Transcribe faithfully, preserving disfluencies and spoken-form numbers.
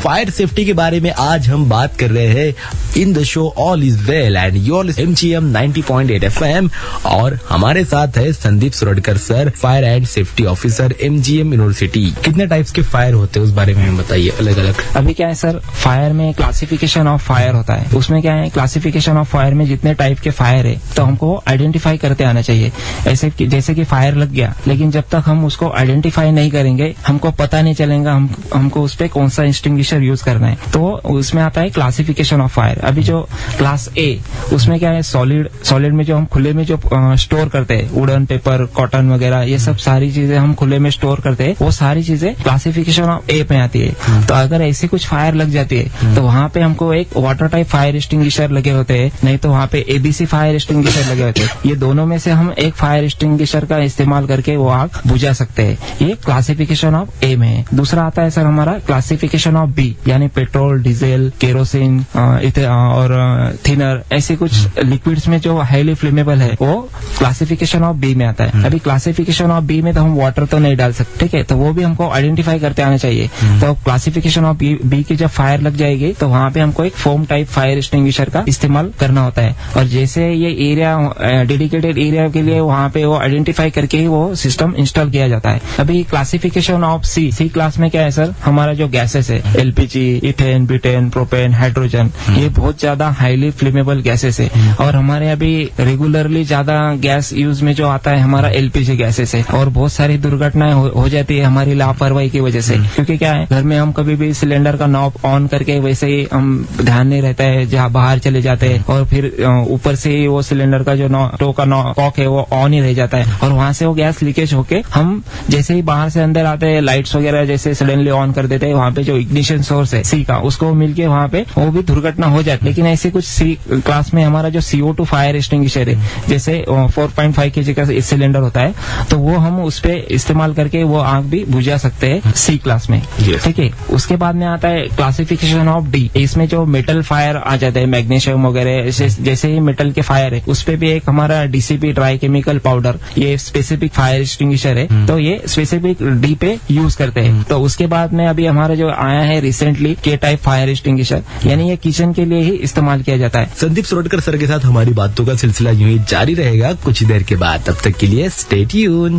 Fire safety के बारे में आज हम बात कर रहे हैं in the show all is well and your MGM ninety point eight FM और हमारे साथ है Sandeep Suradkar sir, fire and safety officer MGM university. कितने टाइप्स के फायर होते हैं उस बारे में हमें बताइए अलग अलग। अभी क्या है सर, फायर में क्लासिफिकेशन ऑफ फायर होता है। उसमें क्या है, क्लासिफिकेशन ऑफ फायर में जितने टाइप के फायर है तो हमको आइडेंटिफाई करते आना चाहिए। ऐसे कि, जैसे कि फायर लग गया, लेकिन जब तक हम उसको आइडेंटिफाई नहीं करेंगे हमको पता नहीं चलेगा हम हमको उस पर कौन सा एक्सटिंग्विशर यूज करना है। तो उसमें आता है क्लासिफिकेशन ऑफ फायर। अभी जो क्लास ए, उसमें क्या है, सॉलिड सॉलिड में जो हम खुले में जो स्टोर करते हैं, वुडन, पेपर, कॉटन वगैरह, ये सब सारी चीजें हम खुले में स्टोर करते हैं, वो सारी चीजें क्लासिफिकेशन ऑफ ए में आती है। तो अगर ऐसी कुछ फायर लग जाती है तो वहाँ पे हमको एक वाटर टाइप फायर एक्सटिंग्विशर लगे होते हैं, नहीं तो वहाँ पे एबीसी फायर एक्सटिंग्विशर लगे होते हैं। ये दोनों में से हम एक फायर एक्सटिंग्विशर का इस्तेमाल करके वो आग बुझा सकते हैं। ये क्लासिफिकेशन ऑफ ए में है। दूसरा आता है सर हमारा क्लासिफिकेशन ऑफ बी, यानी पेट्रोल, डीजल, केरोसिन और थिनर, ऐसे कुछ लिक्विड्स में जो हाईली फ्लेमेबल है वो क्लासिफिकेशन ऑफ बी में आता है। अभी क्लासिफिकेशन ऑफ बी में तो हम वाटर तो नहीं डाल सकते, ठीक है, तो वो भी हमको आइडेंटिफाई करते आना चाहिए। तो क्लासिफिकेशन ऑफ बी की जब फायर लग जाएगी तो वहाँ पे हमको एक फोम टाइप फायर एक्सटिंग्विशर का इस्तेमाल करना होता है। और जैसे ये एरिया डेडिकेटेड एरिया के लिए वहाँ पे वो आइडेंटिफाई करके ही वो सिस्टम इंस्टॉल किया जाता है। अभी classification of C C class में क्या है सर, हमारा जो गैसेस है, LPG, ethane, butane, propane, hydrogen, ये बहुत ज्यादा हाईली फ्लेमेबल गैसेस है। और हमारे अभी रेगुलरली ज्यादा गैस यूज में जो आता है हमारा एलपीजी गैसेस है। और बहुत सारी दुर्घटनाएं हो, हो जाती है हमारी लापरवाही की वजह से, क्योंकि क्या है, घर में हम कभी भी सिलेंडर का नॉब ऑन करके वैसे ही हम ध्यान नहीं रहता है, जहाँ बाहर चले जाते हैं और फिर ऊपर से ही वो सिलेंडर का जो टो का कॉक है वो ऑन ही रह जाता है और वहां से वो गैस लीकेज होके हम जैसे ही बाहर से अंदर आते हैं, लाइट्स वगैरह जैसे सडनली ऑन कर देते हैं, वहाँ पे जो इग्निशन सोर्स है सी का, उसको मिलके वहाँ पे वो भी दुर्घटना हो जाती है। लेकिन ऐसे कुछ सी क्लास में हमारा जो सीओ टू फायर एक्सटिंग्विशर है, जैसे फोर पॉइंट फाइव केजी का सिलेंडर होता है, तो वो हम उस पे इस्तेमाल करके वो आग भी बुझा सकते हैं सी क्लास में, ठीक है। उसके बाद में आता है क्लासिफिकेशन ऑफ डी। इसमें जो मेटल फायर आ जाता है, मैग्नीशियम वगैरह, जैसे ही मेटल के फायर है, उस पे भी एक हमारा डीसीपी, ड्राई केमिकल पाउडर, ये स्पेसिफिक फायर एक्सटिंग्विशर है, तो ये स्पेसिफिक डी पे यूज करते हैं। तो उसके बाद में अभी हमारा जो आया है रिसेंटली के टाइप फायर एक्सटिंग्विशर, यानी ये किचन के लिए ही इस्तेमाल किया जाता है। संदीप सुरडकर सर के साथ हमारी बातों का सिलसिला यूं ही जारी रहेगा कुछ देर के बाद। तब तक के लिए स्टे ट्यून्ड।